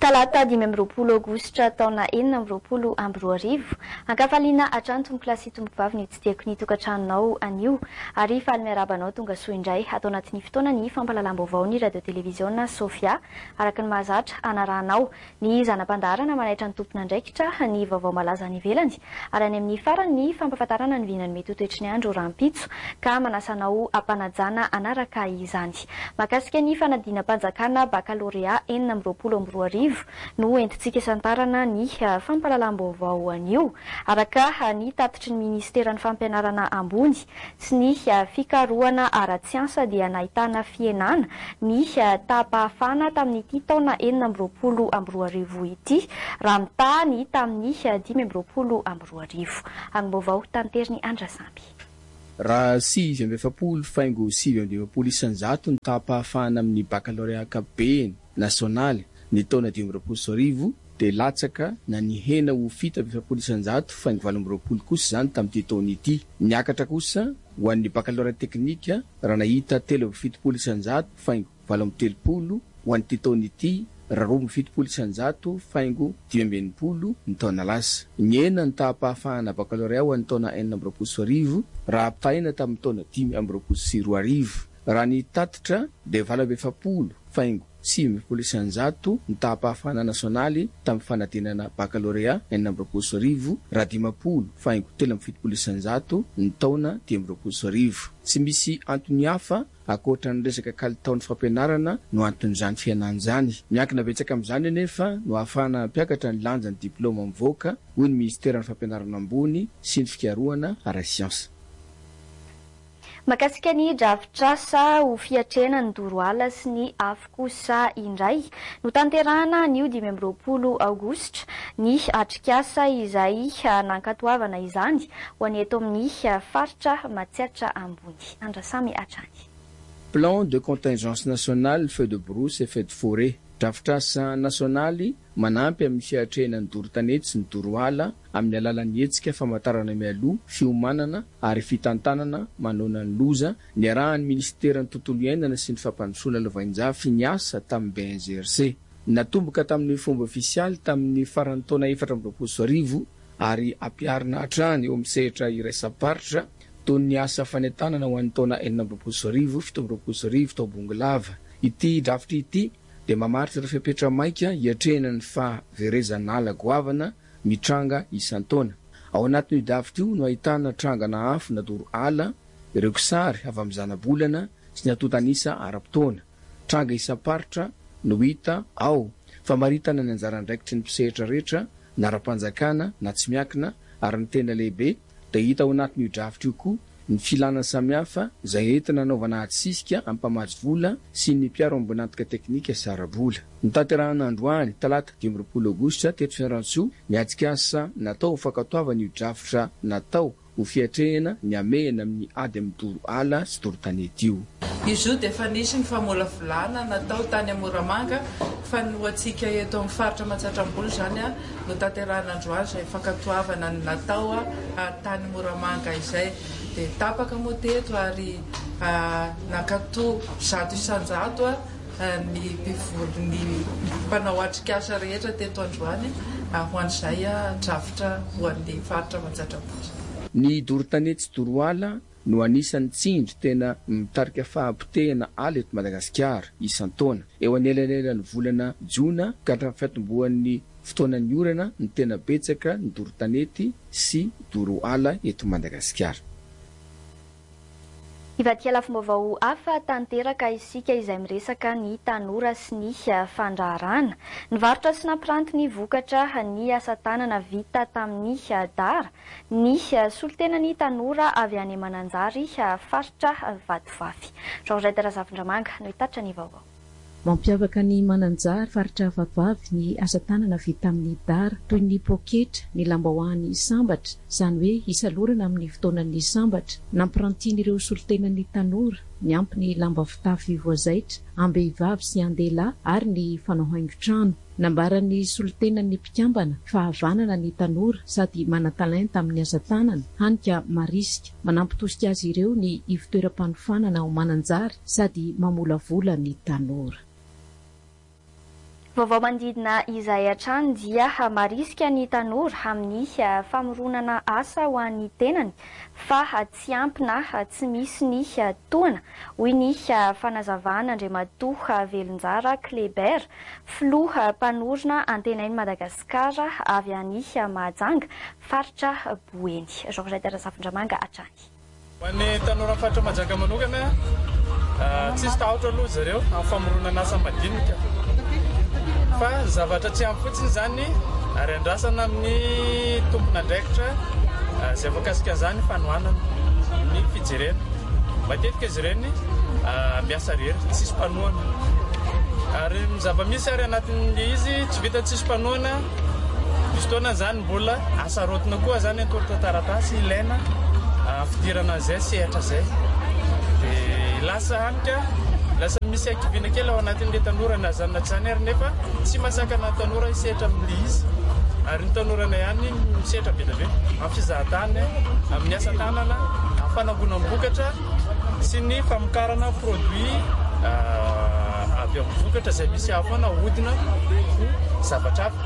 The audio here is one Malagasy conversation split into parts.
Talata 5 Aogositra taona 2024 ankafaliana atranto klasy tombovavy ny tsideko ny tokantranonao anio ary faly miarabanao tonga soa indray atao anatin'ny fotoana ny fampahalalam-baovao ny radio televiziona Sofia araka ny mahazatra anaranao ny zanam-pandaharana manaitra ny tompona andraikitra ny vaovao malaza ny ivelany ary any amin'ny farany ny fampahafantarana ny vinany mety ho toetry ny andro rahampitso ka manasanao ampanajana anaraka izany makasika ny fanadina-panjakana bakalorea 2024 no entintsika santarana ny fampahalalam-baovao anio araka ny tatitry ny ministera ny fampianarana ambony sy ny fikarohana ara-tsiansa dia nahitana fienana ny tapahafana tamin'ity taona 2024 ity raha mitany tamin'ny 2024 amin'ny baovao tanteriny Andrasamby. Raha 6 faingo 7 isanjato ny tapahafana amin'ny baccalauréat ankapobeny nasionaly ny taona 2024 dia latsaka na nihena ho fita 7 isanjato faingo 20 kosa zany tamin'ity taona ity. Niakatra kosa ho an'ny baccalauréat teknika raha nahita 7 isanjato faingo 30 ho an'ity taona ity raha 7 isanjato faingo 15 ny taona lasa. Nyena ny tapahafahana baccalauréat ho an'ny taona 2024 raha apitaina tamin'ny taona 2022 raha ny tatitra dia 7 faingo 5 isanjato ny tapahafahana nasionaly tamin'ny fanadinana baccalauréat 2024 raha 50 faingo 17 isanjato ny taona 2024. Tsy misy antony hafa akoatra ny resaka kalitaon'ny fampianarana no anton'izany fianan'izany. Miankina betsaka amin'izany anefa no ahafahana mpiakatra ny lanjan'ny diplôma mivoaka hoy ny ministera ny fampianarana ambony sy ny fikarohana ara-siansa. Makasika ny drafitrasa ho fiatrena ny Doroala sy ny afo kosa indray no tanterahana ny 20 Aogositra ny atrikasa izay nankatoavana izany ho any eto amin'ny faritra Matsiatra ambony. Andrasamy atrany. Plan de contingence nationale feu de brousse et feu de forêt. Drafitrasa nasionaly manampy amin'ny fiatrena ny dorotanety sy ny Doroala amin'ny alalan'ny hetsika famantarana mialoha fiomanana ary fitantanana manona ny loza niarahan'ny ministera ny tontolo iainana sy ny fampandrosoana lavainjafy ny asa tamin'ny BNGRC. Natomboka tamin'ny fomba ofisialy tamin'ny farany taona 2024 ary ampiarina hatrany eo amin'ny sehatra iraisam-paritra toy ny asa fanentanana ho an'ny taona 2024 tao Bongolava. Ity drafitra ity dia mamaritra ireo fepetra maika hiatrena ny fahaverezanala goavana mitranga isan-taona. Ao anatin'io drafitra io no ahitana trangana afo na Doroala, ireo kisary avy amin'ny zanabolana sy ny atotanisa ara-potoana. Tranga isam-paritra no hita ao famaritana ny anjarandraikitry ny mpisehatra rehetra na ara-panjakana na tsy miakina ary ny tena lehibe dia hita ao anatin'io drafitra io koa ny filana samihafa izay entina anaovana atsisika ampamatsy vola sy ny mpiaro ambonantika teknika sy ara-bola. Ny tanterahana androany talata 20 Aogositra teto Fianarantsoa miatsikasa natao ho fankatoavana io drafitra natao ho fiatrehana ny amehana amin'ny ady amin'ny Doroala sy dorotanety io. Izy io dia efa nisy ny famolavolana natao tany Moramanga fa no atsika eto amin'ny faritra Matsiatrambolo zany no tanterahana androany izay fankatoavana ny natao tany Moramanga izay dia tapaka moa teto ary nakato 100 isanjato ny mpanao atrikasa rehetra teto androany ho an'izay drafitra ho an'ny faritra Matsiatrambolo. Ny dorotanety sy Doroala no anisan'ny tsindry tena mitarika fahampitehana ala eto Madagasikara isan-taona. Eo anelanelan'ny volana Jona ka hatramin'ny fiatombohan'ny fotoanan'ny orana ny tena betsaka ny dorotanety sy Doroala eto Madagasikara. Ivaty lafim-baovao hafa tanteraka isika izay miresaka ny tanora sy ny fandraharana. Nivarotra sy nampiranty ny vokatra ny asa tanana vita tamin'ny dara ny solontenan'ny tanora avy any Mananjary faritra Vatovavy. Georgette Razafindramanga no hitatra ny vaovao. Mampiavaka ny Mananjary faritra Vatovavy ny asa tanana vita amin'ny dara toy ny poketra, ny lambahoany sambatra, izany hoe isalorana amin'ny fotoanan'ny sambatra. Nampirantian'ireo solontenan'ny tanora ny ampy ny lamba fitafy voazaitra, ambehivavy sy an-dehilahy ary ny fanao haingon-trano. Nambaran'ny solontenan'ny mpikambana fahavanana ny tanora sady manan-talenta amin'ny asa tanana, hany ka marisika. Manampitosika azy ireo ny ivitoeram-panofanana ao Mananjary sady mamolavola ny tanora. Vaovao mandidina izay hatrany dia marisika ny tanora amin'ny famoronana asa ho an'ny tenany fa tsy ampina tsy misy ny toana hoy ny fanazavana Andriamatoa Velonjara Kleber, filoha mpanorona antenainy Madagasikara avy any Mahajanga, faritra Boeny. Georgette Razafindramanga hatrany. Ho an'ny tanora faritra Mahajanga manokana, tsisy tahotra aloha zareo amin'ny famoronana asa madinika. Fa zavatra tsy ampy fotsiny zany ary andrasana amin'ny tompon'andraikitra izay voakasika zany fanohanana ny fijerena. Matetika izy ireny miasa rery, tsisy mpanohana. Ary zava-misy ary anatin'ny izy tsy vita tsisy mpanohana, misy fotoana zany mbola asa rotina koa zany antoritra taratasy ilaina fidirana zay sehatra zay. Dia lasa hanitra lasa misy akivina kely ao anatin'ilay tanora na zanona tsany ary nefa tsy masakana tanora hisehatra amin'ny izy. Ary ny tanorana ihany misehatra be dia be amin'ny fizahatany, amin'ny asa tanana, amin'ny fanangonam-bokatra sy ny famokarana produit avy amin'ny vokatra izay misy hafa nahodina zavatra hafa.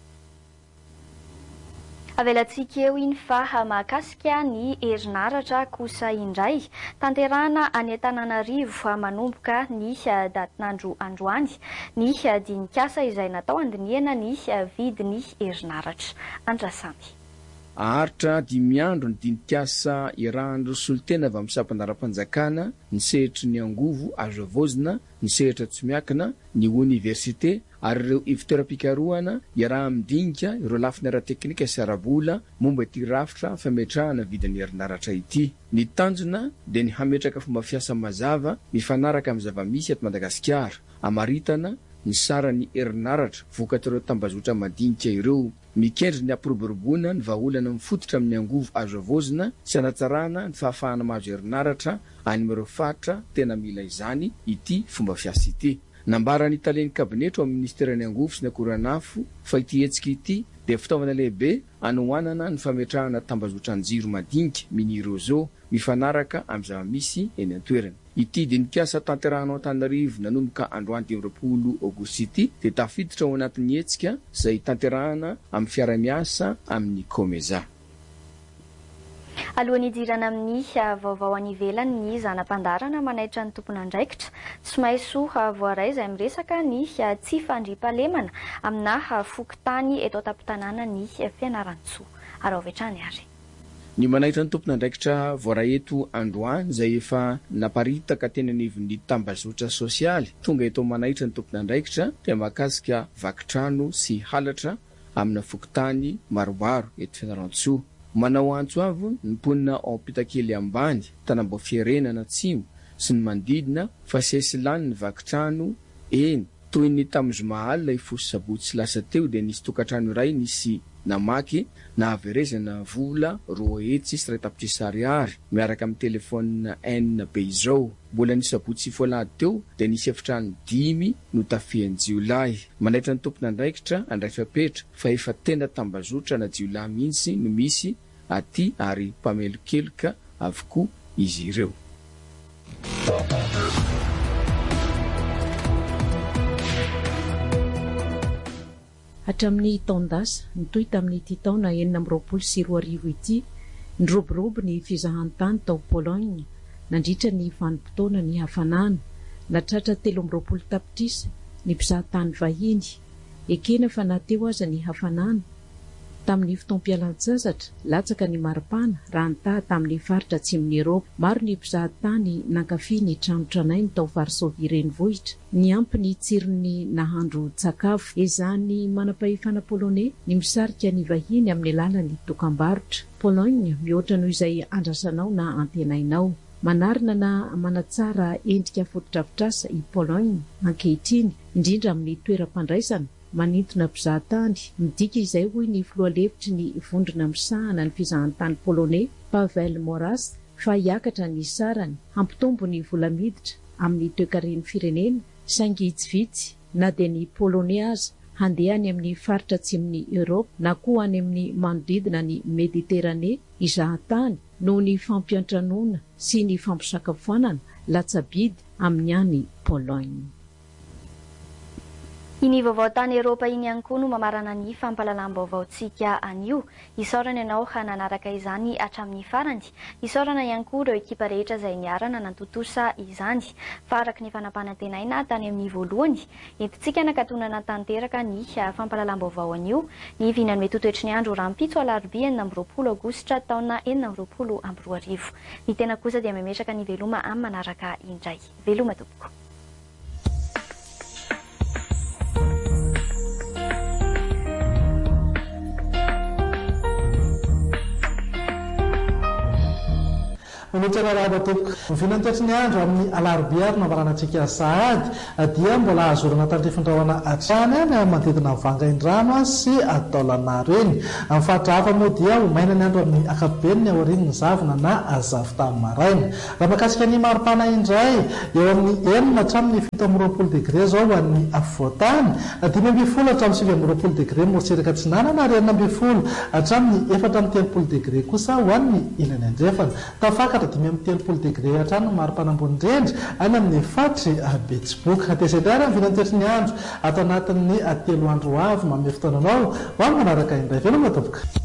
Avelantsika eo iny fa mahakasika ny herinaratra kosa indray tanterahana any Antananarivo manomboka ny datin'andro androany ny dinikasa izay natao andiniana ny vidin'ny herinaratra. Andrasamy. Aharitra 5 andro ny dinikasa iarahandro solitena avy amin'ny sampanaram-panjakana, ny sehitry ny angovo azo avozina, ny sehitra Tsomiakina, ny université ary ireo ivitoeram-pikarohana iaraha amindinika ireo lafiny ara-teknika sy arabola momba ity rafitra fametrahana vidin'ny herinaratra ity. Ny tanjona dia ny hametraka fomba fiasa mazava mifanaraka amin'ny zava-misy eto Madagasikara, amaritana ny saran'ny herinaratra vokatr'ireo tambazotra madinika ireo, mikendry ny ampiroboroboana ny vahaolana mifototra amin'ny angovo azo avozina sy anatsarana ny fahafahana mahazo herinaratra an'ireo fatra tena mila izany ity fomba fiasa ity. Nambarany Italiany kabinetra ao amin'ny ministeran'ny angovo sy ny akoranafo fa ity hetsika ity dia fitaovana lehibe anohanana ny fametrahana tambazotra anjiro madinika mini réseau mifanaraka amin'ny zava-misy eny an-toerana. Ity dinikasa tanterahana Antananarivo nanomboka androany 20 aogositra ity dia tafiditra ao anatin'ny hetsika izay tanterahana amin'ny fiara-miasa amin'ny Komeza. Alohan'ny idirana amin'ny vaovao any ivelany ny zanam-pandarana manaitra ny tompon'andraikitra Somaiso voaray izay miresaka ny tsy fandriam-pahalemana amina fokontany eto an-tampon-tanàna ny Fianarantsoa. Ary avetrany ary. Ny manaitra ny tompon'andraikitra voaray eto androany izay efa naparitaka teny anivon'ny tambazotra sosialy tonga eto manaitra ny tompon'andraikitra dia mahakasika vakitrano sy halatra amina fokontany maromaro eto Fianarantsoa. Manao antso avo ny mponina ao ampitakely ambany tanambofirenana atsimo sy ny mandidina fa sesilany ny vakitrano eny toy ny tamin'ny zoma alina ifosy sabotsy lasa teo dia nisy tokantrano iray nisy namaky na averezana vola 2 sy 3 tapitrisa ariary miaraka amin'ny telefona N be izao. Mbola nisy sabotsy folady teo dia nisy efitrano 5 no tafihan'ny jiolahy. Manaitra ny tompon'andraikitra andraifapetra fa efa tena tambazotra na jiolahy mihitsy no misy aty ary mpamelokeloka avokoa izy ireo. Hatramin'ny taondasa nitoy tamin'ity taona 2024 ity niroborobo ny fizahantany tao Pologne nandritra ny vanim-potoana ny hafanana natratra 13 tapitrisa ny mpizahatany vahiny ekena fa nateo aza ny hafanana tamin'ny fotoam-pialan-tsasatra latsaka ny maripana raha nitaha tamin'ny faritra atsimon'ny Eropa. Maro ny mpizahatany nankafy ny tranotranainy tao Varsovia renivohitra ny ampy ny tsirony nahandro sakafo ezany manam-pahefana polonais ny misarika ny vahiny amin'ny alalan'ny dokam-barotra. Pologne mihoatra noho izay andrasanao na antenainao manarina na manatsara endrika fotodrafitrasa i Pologne ankehitriny indrindra amin'ny toeram-pandraisana manintona mpizahatany midika izay hoy ny filoalefitry ny vondrona misahana ny fizahantany polonais Pavel Moras fa hiakatra ny sarany hampitombo ny volamiditra amin'ny toe-karen'ny firenena saingy tsy vitsy na dia ny polonais aza handeha any amin'ny faritra atsimon'ny Eropa na koa any amin'ny manodidina ny Mediterane izahatany noho ny fampiantranoana sy ny fampisakafoanana latsabidy amin'ny any Pologne. Iny vaovao tany Eropa iny ihany koa no mamarana ny fampahalalam-baovaontsika anio. Isaorana ianao hananaraka izany hatramin'ny farany. Isaorana ihany koa ireo ekipa rehetra izay niarana nantontosa izany. Fa araka ny fanampanantenaina tany amin'ny voalohany, entintsika nakatonana tanteraka ny fampahalalam-baovao anio. Ny vinany mety toetry ny andro rampitso alarobia 20 aogositra taona 2024. Ny tena kosa dia memetraka ny veloma amin'ny manaraka indray. Veloma tompoko. Manotsararaba tompoko vinantoetry ny andro amin'ny alarobia navaranatsika sahady dia mbola azorana tandrifindraona atrany any manodidina vangaindrano sy ataolana reny. Amin'ny faritra hafa moa dia omaina ny andro amin'ny akapobeny ny aorian'ny zavona na azavy maraina. Raha makasika ny maripana indray eo amin'ny 9 hatramin'ny 17 degré zao ho an'ny afovoantany, 5 hatramin'ny 7 degré morotsiraka atsinanana ary 8 hatramin'ny 4 degré kosa ho an'ny ilany andrefana. Tafakatra 5 degré hatrany maripana ambony indrindra any amin'ny fatry Betsiboka. Tesedara ny vinantoetry ny andro atao anatin'ny 3 andro avy manome fotoananao ho amin'ny manaraka indray. Veloma tompoko.